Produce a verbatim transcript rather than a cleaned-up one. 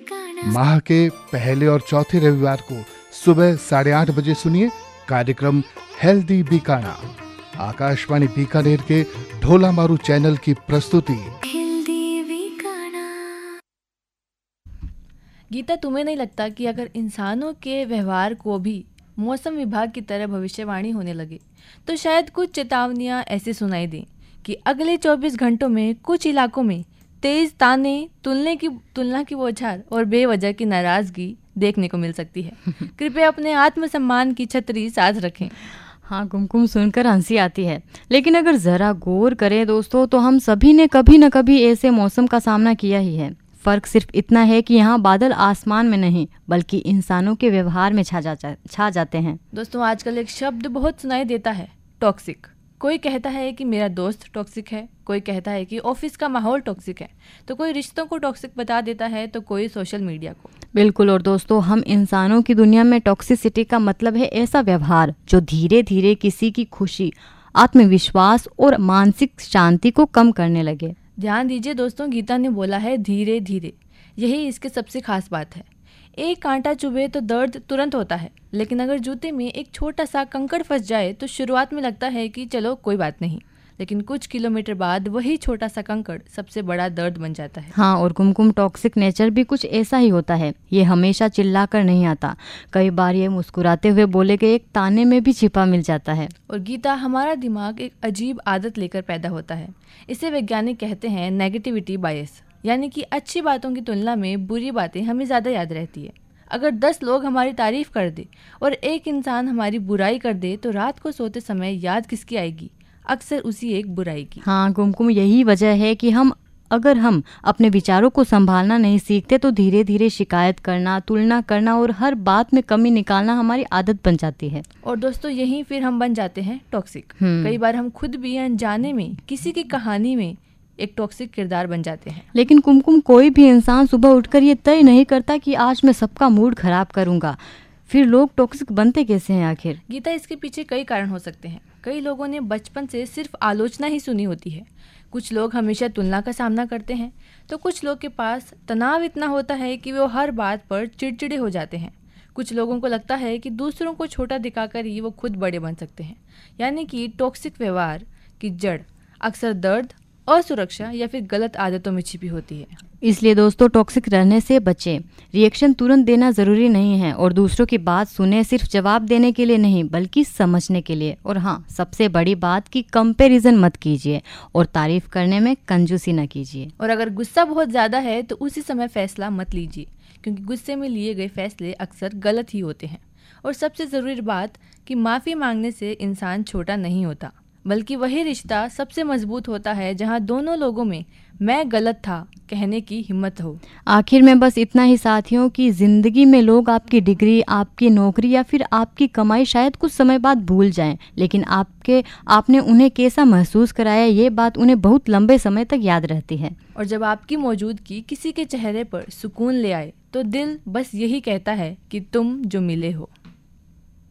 माह के पहले और चौथे रविवार को सुबह साढ़े आठ बजे सुनिए कार्यक्रम हेल्दी बीकाना। आकाशवाणी बीकानेर के ढोला मारू चैनल की प्रस्तुति। गीता, तुम्हें नहीं लगता कि अगर इंसानों के व्यवहार को भी मौसम विभाग की तरह भविष्यवाणी होने लगे तो शायद कुछ चेतावनियां ऐसे सुनाई दें कि अगले चौबीस घंटों में कुछ इलाकों में तेज ताने, तुलने की तुलना की बौछार और बेवजह की नाराजगी देखने को मिल सकती है। कृपया अपने आत्मसम्मान की छतरी साथ रखें। हाँ, कुमकुम सुनकर हंसी आती है, लेकिन अगर जरा गौर करें दोस्तों तो हम सभी ने कभी न कभी ऐसे मौसम का सामना किया ही है। फर्क सिर्फ इतना है कि यहाँ बादल आसमान में नहीं बल्कि इंसानों के व्यवहार में छा जा छा जाते हैं। दोस्तों, आजकल एक शब्द बहुत सुनाई देता है, टॉक्सिक। कोई कहता है कि मेरा दोस्त टॉक्सिक है, कोई कहता है कि ऑफिस का माहौल टॉक्सिक है, तो कोई रिश्तों को टॉक्सिक बता देता है, तो कोई सोशल मीडिया को। बिल्कुल। और दोस्तों, हम इंसानों की दुनिया में टॉक्सिसिटी का मतलब है ऐसा व्यवहार जो धीरे धीरे किसी की खुशी, आत्मविश्वास और मानसिक शांति को कम करने लगे। ध्यान दीजिए दोस्तों, गीता ने बोला है धीरे धीरे, यही इसके सबसे खास बात है। एक कांटा चुभे तो दर्द तुरंत होता है, लेकिन अगर जूते में एक छोटा सा कंकड़ फंस जाए तो शुरुआत में लगता है कि चलो कोई बात नहीं, लेकिन कुछ किलोमीटर बाद वही छोटा सा कंकड़ सबसे बड़ा दर्द बन जाता है। हाँ, और कुमकुम, टॉक्सिक नेचर भी कुछ ऐसा ही होता है। ये हमेशा चिल्लाकर नहीं आता, कई बार ये मुस्कुराते हुए बोले गए एक ताने में भी छिपा मिल जाता है। और गीता, हमारा दिमाग एक अजीब आदत लेकर पैदा होता है। इसे वैज्ञानिक कहते हैं नेगेटिविटी बायस, यानी कि अच्छी बातों की तुलना में बुरी बातें हमें ज़्यादा याद रहती है। अगर दस लोग हमारी तारीफ कर दे और एक इंसान हमारी बुराई कर दे तो रात को सोते समय याद किसकी आएगी? अक्सर उसी एक बुराई की। हाँ कुमकुम, यही वजह है कि हम अगर हम अपने विचारों को संभालना नहीं सीखते तो धीरे धीरे शिकायत करना, तुलना करना और हर बात में कमी निकालना हमारी आदत बन जाती है। और दोस्तों, यही फिर हम बन जाते हैं टॉक्सिक। कई बार हम खुद भी अनजाने में किसी की कहानी में एक टॉक्सिक किरदार बन जाते हैं। लेकिन कुमकुम, कोई भी इंसान सुबह उठकर ये तय नहीं करता कि आज मैं सबका मूड खराब करूंगा। फिर लोग टॉक्सिक बनते कैसे हैं आखिर? गीता, इसके पीछे कई कारण हो सकते हैं। कई लोगों ने बचपन से सिर्फ आलोचना ही सुनी होती है। कुछ लोग हमेशा तुलना का सामना करते हैं, तो कुछ लोग के पास तनाव इतना होता है कि वो हर बात पर चिड़चिड़े हो जाते हैं। कुछ लोगों को लगता है कि दूसरों को छोटा दिखाकर ही वो खुद बड़े बन सकते हैं। यानी कि टॉक्सिक व्यवहार की जड़ अक्सर दर्द, असुरक्षा या फिर गलत आदतों में छिपी होती है। इसलिए दोस्तों, टॉक्सिक रहने से बचें। रिएक्शन तुरंत देना ज़रूरी नहीं है और दूसरों की बात सुने सिर्फ जवाब देने के लिए नहीं बल्कि समझने के लिए। और हाँ, सबसे बड़ी बात कि कंपैरिजन मत कीजिए और तारीफ करने में कंजूसी न कीजिए। और अगर गुस्सा बहुत ज़्यादा है तो उसी समय फैसला मत लीजिए, क्योंकि गुस्से में लिए गए फैसले अक्सर गलत ही होते हैं। और सबसे ज़रूरी बात कि माफ़ी मांगने से इंसान छोटा नहीं होता, बल्कि वही रिश्ता सबसे मजबूत होता है जहां दोनों लोगों में मैं गलत था कहने की हिम्मत हो। आखिर में बस इतना ही साथियों कि जिंदगी में लोग आपकी डिग्री, आपकी नौकरी या फिर आपकी कमाई शायद कुछ समय बाद भूल जाएं, लेकिन आपके आपने उन्हें कैसा महसूस कराया ये बात उन्हें बहुत लंबे समय तक याद रहती है। और जब आपकी मौजूदगी किसी के चेहरे पर सुकून ले आए तो दिल बस यही कहता है कि तुम जो मिले हो।